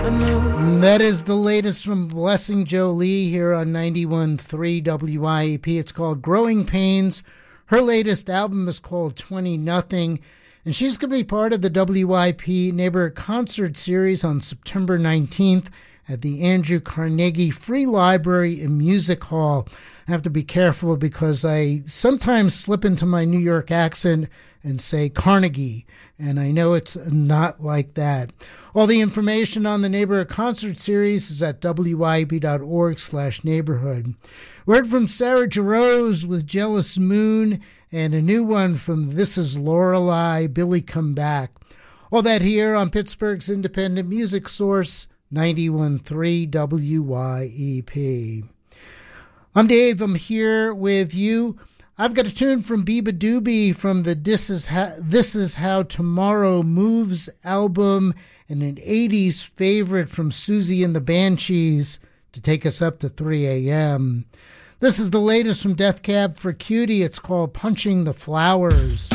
That is the latest from Blessing Jolie here on 91.3 WIEP. It's called Growing Pains. Her latest album is called 20 Nothing, and she's going to be part of the WIP Neighborhood Concert Series on September 19th at the Andrew Carnegie Free Library and Music Hall. I have to be careful because I sometimes slip into my New York accent and say Carnegie, and I know it's not like that. All the information on the Neighborhood Concert Series is at wyp.org/neighborhood. Word from Sarah Jarosz with Jealous Moon, and a new one from This Is Lorelei, Billy Come Back. All that here on Pittsburgh's independent music source, 91.3 WYEP. I'm Dave. I'm here with you. I've got a tune from Biba Doobie from the This Is How Tomorrow Moves album, and an 80s favorite from Susie and the Banshees to take us up to 3 a.m. This is the latest from Death Cab for Cutie. It's called Punching the Flowers.